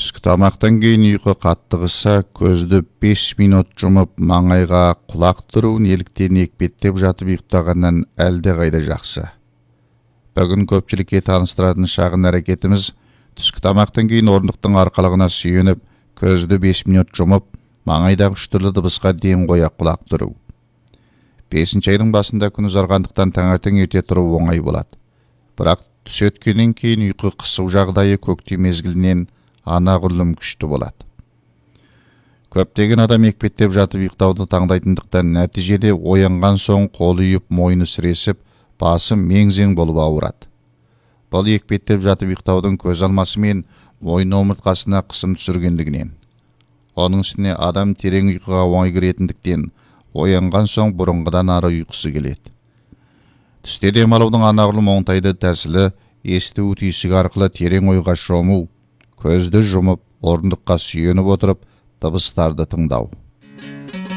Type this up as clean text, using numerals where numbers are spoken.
Түскі тамақтан кейін ұйқы қаттығыса, көзді 5 минут жұмып, маңайға құлақ тұру неліктен екпеттеп жатып ұйықтағаннан әлде қайда жақсы. Бүгін көпшілікке таныстыратын шағын әрекетіміз түскі тамақтан кейін орындықтың арқалығына сүйеніп, көзді 5 минут жұмып, маңайдағы үш түрлі дыбысқа ден қоя құлақ тұру. 5-ші айдың басында күн ұзарғандықтан таңертең ерте тұру оңай болады. Бірақ түс өткеннен кейін ұйқы қысу жағдайы көктем мезгілінен анағұрлым күшті болады. Көптеген адам екпеттеп жатып ұйықтауды таңдайтындықтан нәтижеде оянған соң қолы үйіп, мойны сіресіп, басы мең-зең болып ауырады. Бұл екпеттеп жатып ұйықтаудың көз алмасы мен мойын омыртқасына қысым түсіргендігінен. Оның үстіне адам терең ұйқыға оңай кіретіндіктен оянған соң бұрынғыдан ары ұйқысы келеді. Түсте демалудың анағұрлым оңтайлы тәсілі есту түйсігі арқылы терең ойға шому, көзді жұмып, орындыққа сүйеніп отырып, дыбыстарды тыңдау.